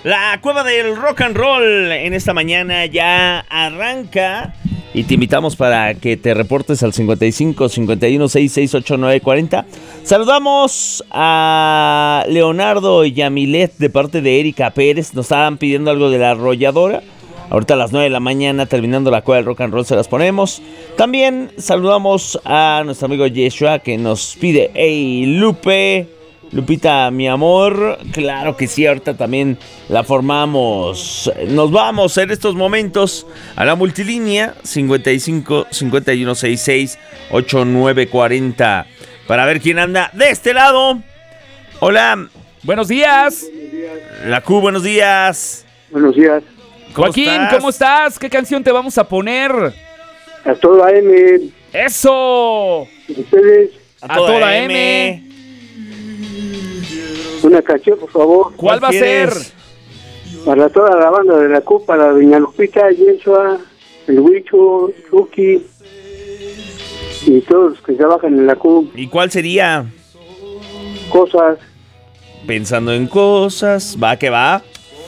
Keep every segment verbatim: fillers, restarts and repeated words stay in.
La Cueva del Rock and Roll en esta mañana ya arranca y te invitamos para que te reportes al cincuenta y cinco, cincuenta y uno, sesenta y seis, ochenta y nueve, cuarenta. Saludamos a Leonardo y Yamilet de parte de Erika Pérez. Nos estaban pidiendo algo de La Arrolladora. Ahorita a las nueve de la mañana, terminando la Cueva del Rock and Roll, se las ponemos. También saludamos a nuestro amigo Yeshua, que nos pide: hey, Lupe, Lupita, mi amor. Claro que sí, ahorita también la formamos. Nos vamos en estos momentos a la multilínea cincuenta y cinco, cincuenta y uno, sesenta y seis, ochenta y nueve, cuarenta. Para ver quién anda de este lado. Hola. Buenos días. La Q, buenos días. Buenos días. ¿Cómo Joaquín, estás? ¿cómo estás? ¿Qué canción te vamos a poner? A toda M. ¡Eso! Ustedes, A toda M. una canción, por favor. ¿Cuál va a quieres? ser? Para toda la banda de la C U P, para Doña Lupita, Yeshua, el Huicho, Chucky y todos los que trabajan en la C U P. ¿Y cuál sería? Cosas. Pensando en cosas. Va que va.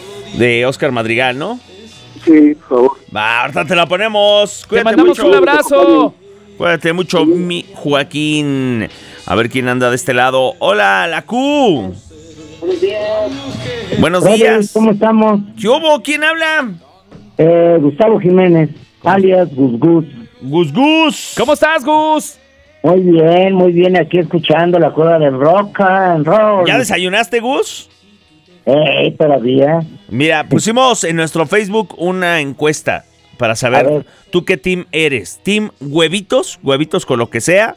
De Oscar Madrigal, ¿no? Sí, por favor. Va, ahorita te la ponemos. Te Cuídate mandamos mucho. un abrazo. Cuídate mucho, mi Joaquín. A ver quién anda de este lado. Hola, la Q. Buenos días. Buenos días. ¿Cómo estamos? ¿Qué hubo? ¿Quién habla? Eh, Gustavo Jiménez, alias Gus Gus. Gus Gus. ¿Cómo estás, Gus? Muy bien, muy bien, aquí escuchando la Cueva del Rock and Roll. ¿Ya desayunaste, Gus? Eh, todavía. Mira, pusimos en nuestro Facebook una encuesta para A saber ver. tú qué team eres. ¿Team huevitos? ¿Huevitos con lo que sea?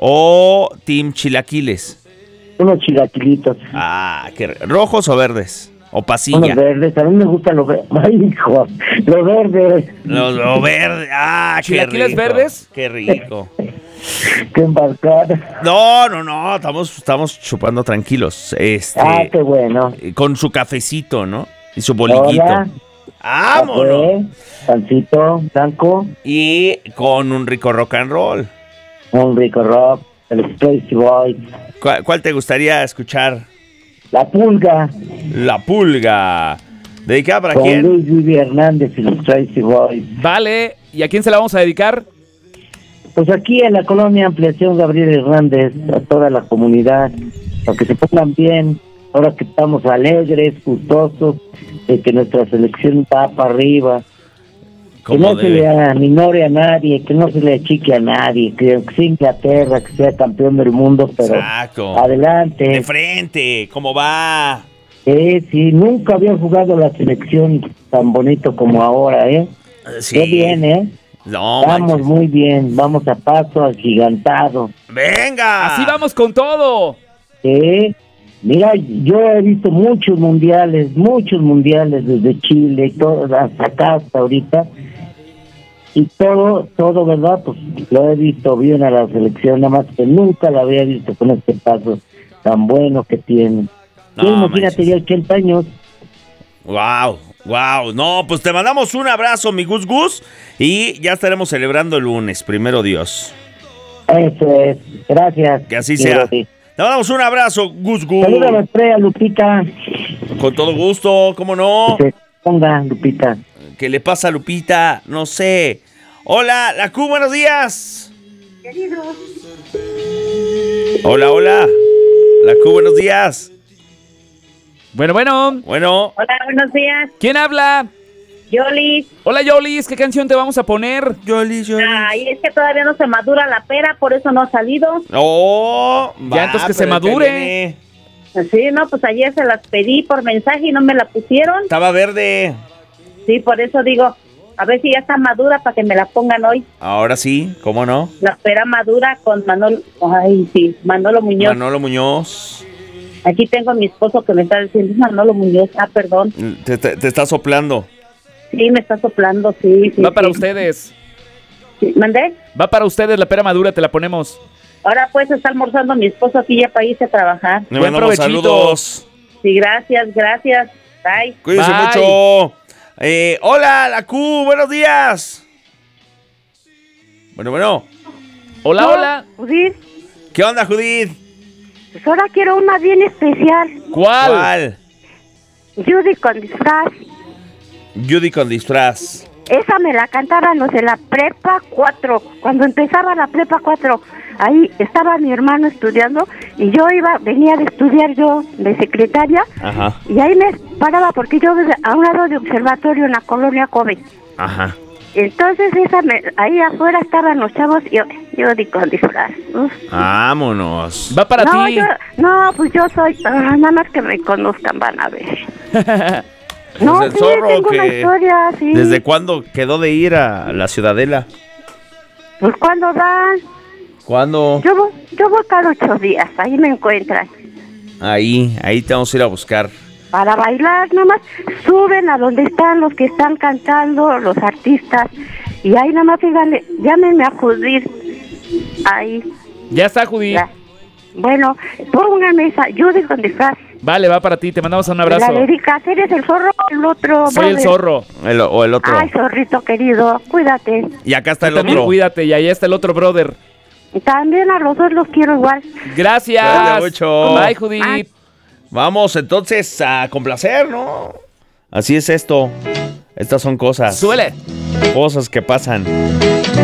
¿O team chilaquiles? Unos chilaquilitos. Ah, ¿qué, ¿rojos o verdes? ¿O Unos pasilla? verdes, a mí me gustan los verdes. Ay, hijo, los verdes. Los, los verdes. Ah, qué ¿Chilaquiles rico. verdes? Qué rico. Qué embarcada. No, no, no, estamos, estamos chupando tranquilos. Este, Ah, qué bueno. con su cafecito, ¿no? Y su bolillito. Hola. ¡Vámonos! Café, pancito, blanco, Y con un rico rock and roll. un rico rock, el Crazy Boys, ¿Cuál, cuál te gustaría escuchar? la pulga, La Pulga. ¿Dedicada para con quién? Luis Vivi Hernández y los Crazy Boys. Vale. ¿Y a quién se la vamos a dedicar? Pues aquí en la colonia Ampliación Gabriel Hernández, a toda la comunidad, para que se pongan bien, ahora que estamos alegres, gustosos, de que nuestra selección va para arriba, que Como no se le aminore a nadie, que no se le achique a nadie, que sea Inglaterra, que sea campeón del mundo, pero Exacto. adelante. De frente, ¿cómo va? Sí, sí, nunca había jugado la selección tan bonito como ahora, ¿eh? Sí. Qué bien, ¿eh? No, Vamos manches. muy bien, vamos a paso agigantado. ¡Venga! Así vamos con todo. Sí, mira, yo he visto muchos mundiales, muchos mundiales desde Chile y todo, hasta acá, hasta ahorita. Y todo, todo, ¿verdad? Pues lo he visto bien a la selección, nada más que nunca la había visto con este paso tan bueno que tiene. No, Sí, imagínate, manches. ya ochenta años. Wow, wow. No, pues te mandamos un abrazo, mi Gus Gus. Y ya estaremos celebrando el lunes, primero Dios. Eso es, gracias. Que así mi sea. Brody. Te mandamos un abrazo, Gus Gus. Saludos a Estrella, Lupita. Con todo gusto, ¿cómo no? Que se ponga, Lupita. ¿Qué le pasa a Lupita? No sé. Hola, la Q, buenos días. Hola, hola. La Q, buenos días. Bueno, bueno. Bueno, Hola, buenos días. ¿Quién habla? Yoli. Hola, Yolis. ¿Qué canción te vamos a poner? Yoli, Yoli. Ay, es que todavía no se madura la pera, por eso no ha salido. Oh, Ya, entonces que se pero madure. viene. Sí, no, pues ayer se las pedí por mensaje y no me la pusieron. Estaba verde. Sí, por eso digo, a ver si ya está madura para que me la pongan hoy. Ahora sí, ¿cómo no? La pera madura con Manolo, ay, sí, Manolo Muñoz. Manolo Muñoz. Aquí tengo a mi esposo que me está diciendo, Manolo Muñoz, ah, perdón. Te, te- te está soplando. Sí, me está soplando, sí, sí. Va para sí. ustedes. Sí, ¿mandé? Va para ustedes la pera madura, te la ponemos. Ahora pues está almorzando mi esposo aquí ya para irse a trabajar. Le Buen mandamos provechito. saludos. Sí, gracias, gracias. Bye. Cuídense Bye. mucho. Eh, hola, la Q, buenos días. Bueno, bueno. Hola, hola. Judith, ¿Qué onda, Judith? pues ahora quiero una bien especial. ¿Cuál? ¿Cuál? Judy con disfraz. Judy con disfraz. Esa me la cantaban los de la prepa cuatro. Cuando empezaba la prepa cuatro, ahí estaba mi hermano estudiando y yo iba, venía de estudiar yo de secretaria. Ajá. Y ahí me paraba porque yo vivía a un lado de observatorio en la colonia Kobe. Ajá. Entonces esa me, ahí afuera estaban los chavos y yo, yo di con disfraz. Uf. Vámonos. Va para no, ti. yo, no, pues yo soy, ah, nada más que me conozcan van a ver. No, Pues el sí, zorro tengo una que- historia, sí. ¿Desde cuándo quedó de ir a la Ciudadela? Pues cuando van, ¿Cuándo? yo, voy- yo voy cada ocho días, ahí me encuentran. Ahí, ahí te vamos a ir a buscar. Para bailar, nomás suben a donde están los que están cantando, los artistas, y ahí nomás díganle, llámenme a Judith, ahí, Ya está, Judy. ya. Bueno, pónganme esa, Judy con disfraz. Vale, va para ti. Te mandamos un abrazo. La dedicas, ¿eres el zorro o el otro? Soy el brother? zorro. El- o el otro. Ay, zorrito querido, cuídate. Y acá está el También otro. cuídate. Y ahí está el otro brother. También a los dos los quiero igual. Gracias. Cuídate mucho. Bye, Judy. Bye. Vamos entonces a complacer, ¿no? Así es esto. Estas son cosas. Súbele. Cosas que pasan.